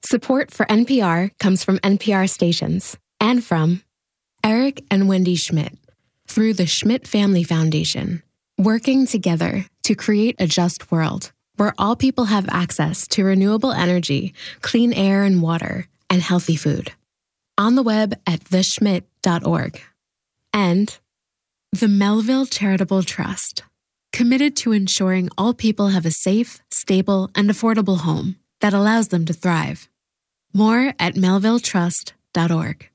Support for NPR comes from NPR stations and from Eric and Wendy Schmidt through the Schmidt Family Foundation, working together to create a just world where all people have access to renewable energy, clean air and water, and healthy food. On the web at theschmidt.org. And the Melville Charitable Trust, committed to ensuring all people have a safe, stable, and affordable home that allows them to thrive. More at melvilletrust.org.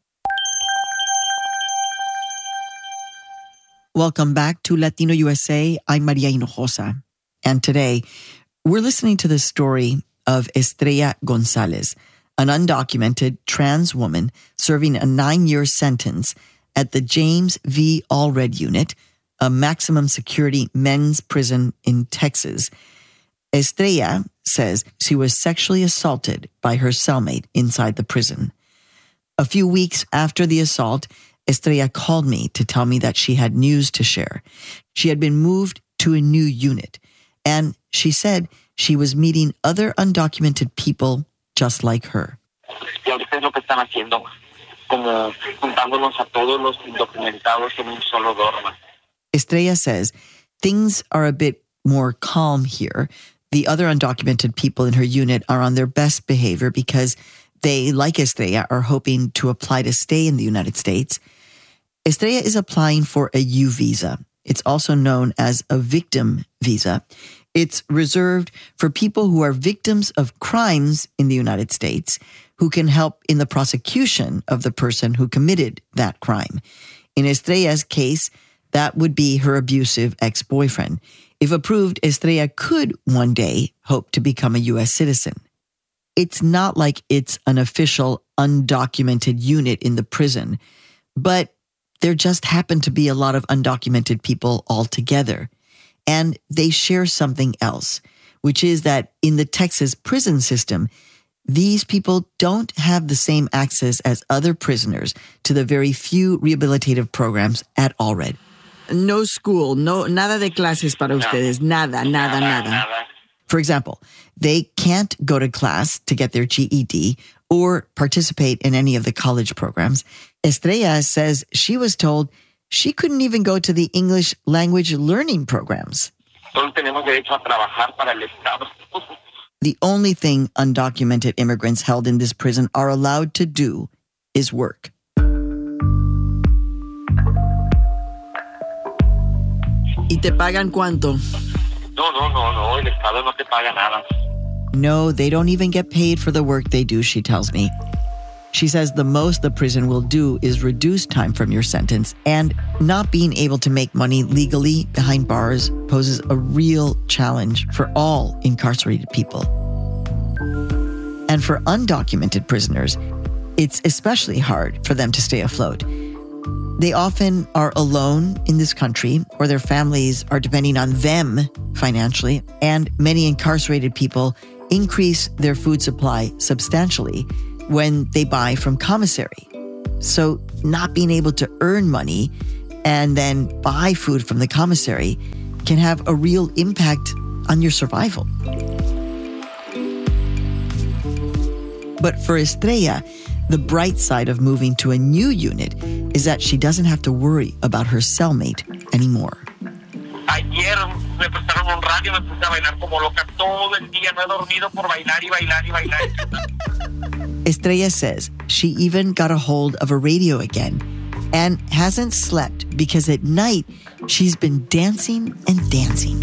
Welcome back to Latino USA. I'm Maria Hinojosa. And today, we're listening to the story of Estrella Gonzalez, an undocumented trans woman serving a 9-year sentence at the James V. Allred Unit, a maximum security men's prison in Texas. Estrella says she was sexually assaulted by her cellmate inside the prison. A few weeks after the assault, Estrella called me to tell me that she had news to share. She had been moved to a new unit, and she said she was meeting other undocumented people just like her. Estrella says things are a bit more calm here. The other undocumented people in her unit are on their best behavior because they, like Estrella, are hoping to apply to stay in the United States. Estrella is applying for a U visa. It's also known as a victim visa. It's reserved for people who are victims of crimes in the United States who can help in the prosecution of the person who committed that crime. In Estrella's case, that would be her abusive ex-boyfriend. If approved, Estrella could one day hope to become a U.S. citizen. It's not like it's an official undocumented unit in the prison, but there just happen to be a lot of undocumented people altogether. And they share something else, which is that in the Texas prison system, these people don't have the same access as other prisoners to the very few rehabilitative programs at Allred. No school, nada de clases para ustedes, nada. For example, they can't go to class to get their GED or participate in any of the college programs. Estrella says she was told she couldn't even go to the English language learning programs. The only thing undocumented immigrants held in this prison are allowed to do is work. ¿Y te pagan cuánto? No, el Estado no te paga nada. No, they don't even get paid for the work they do, she tells me. She says the most the prison will do is reduce time from your sentence, and not being able to make money legally behind bars poses a real challenge for all incarcerated people. And for undocumented prisoners, it's especially hard for them to stay afloat. They often are alone in this country, or their families are depending on them financially, and many incarcerated people increase their food supply substantially when they buy from commissary. So not being able to earn money and then buy food from the commissary can have a real impact on your survival. But for Estrella, the bright side of moving to a new unit is that she doesn't have to worry about her cellmate anymore. Ayer me prestaron un radio, me puse a bailar como loca todo el día, no he dormido por bailar y bailar y bailar. Estrella says she even got a hold of a radio again and hasn't slept because at night she's been dancing and dancing.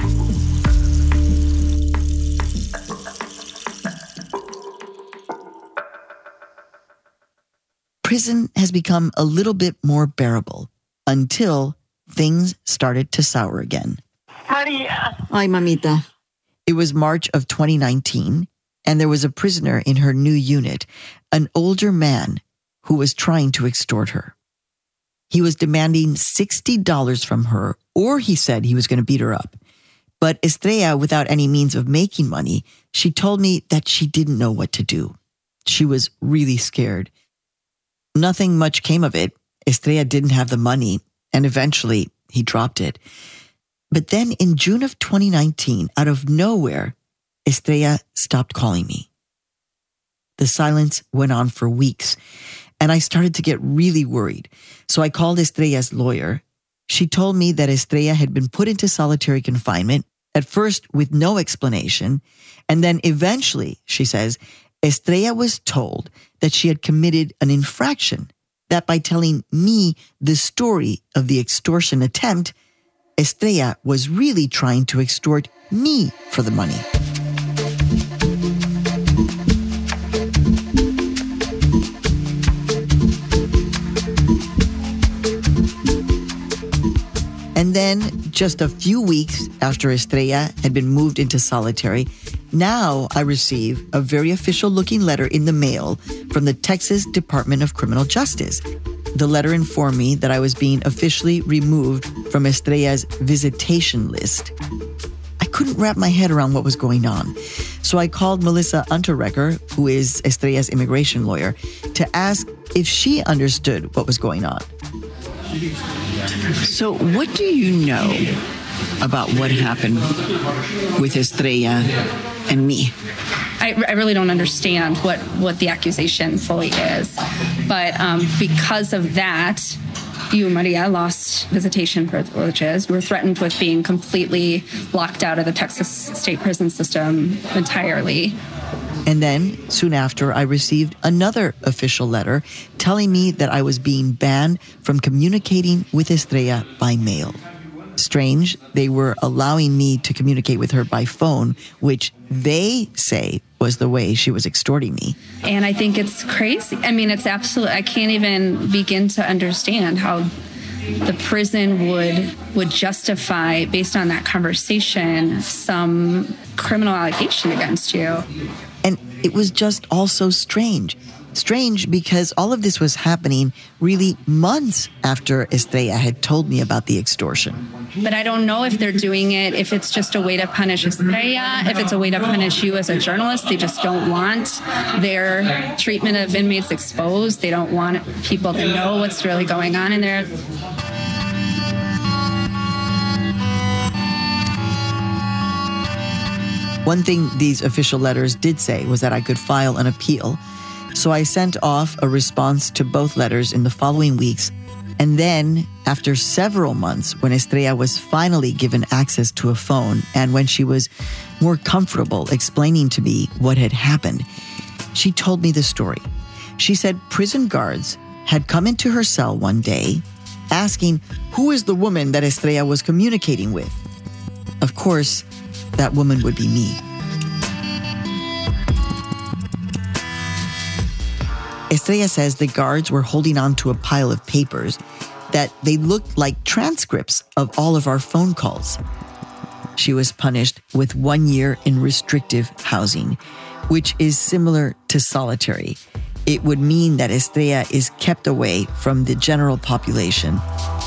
Prison has become a little bit more bearable until things started to sour again. Maria. Ay, mamita. It was March of 2019, and there was a prisoner in her new unit, an older man who was trying to extort her. He was demanding $60 from her, or he said he was going to beat her up. But Estrella, without any means of making money, she told me that she didn't know what to do. She was really scared. Nothing much came of it. Estrella didn't have the money, and eventually he dropped it. But then in June of 2019, out of nowhere, Estrella stopped calling me. The silence went on for weeks, and I started to get really worried. So I called Estrella's lawyer. She told me that Estrella had been put into solitary confinement, at first with no explanation, and then eventually, she says, Estrella was told that she had committed an infraction, that by telling me the story of the extortion attempt, Estrella was really trying to extort me for the money. And then, just a few weeks after Estrella had been moved into solitary, now I receive a very official-looking letter in the mail from the Texas Department of Criminal Justice. The letter informed me that I was being officially removed from Estrella's visitation list. I couldn't wrap my head around what was going on, so I called Melissa Unterrecker, who is Estrella's immigration lawyer, to ask if she understood what was going on. So what do you know about what happened with Estrella and me? I really don't understand what the accusation fully is. But because of that, you, Maria, lost visitation privileges. You were threatened with being completely locked out of the Texas state prison system entirely. And then, soon after, I received another official letter telling me that I was being banned from communicating with Estrella by mail. Strange, they were allowing me to communicate with her by phone, which they say was the way she was extorting me. And I think it's crazy. I mean, it's absolute. I can't even begin to understand how the prison would justify, based on that conversation, some criminal allegation against you. And it was just all so strange. Strange because all of this was happening really months after Estrella had told me about the extortion. But I don't know if they're doing it, if it's just a way to punish Estrella, if it's a way to punish you as a journalist. They just don't want their treatment of inmates exposed. They don't want people to know what's really going on in there. One thing these official letters did say was that I could file an appeal. So I sent off a response to both letters in the following weeks. And then, after several months, when Estrella was finally given access to a phone and when she was more comfortable explaining to me what had happened, she told me the story. She said prison guards had come into her cell one day asking who is the woman that Estrella was communicating with. Of course, that woman would be me. Estrella says the guards were holding on to a pile of papers that they looked like transcripts of all of our phone calls. She was punished with 1 year in restrictive housing, which is similar to solitary. It would mean that Estrella is kept away from the general population.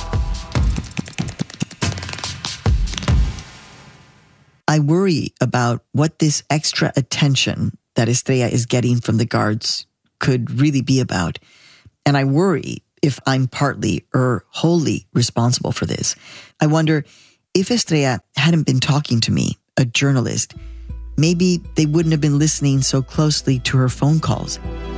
I worry about what this extra attention that Estrella is getting from the guards could really be about. And I worry if I'm partly or wholly responsible for this. I wonder if Estrella hadn't been talking to me, a journalist, maybe they wouldn't have been listening so closely to her phone calls.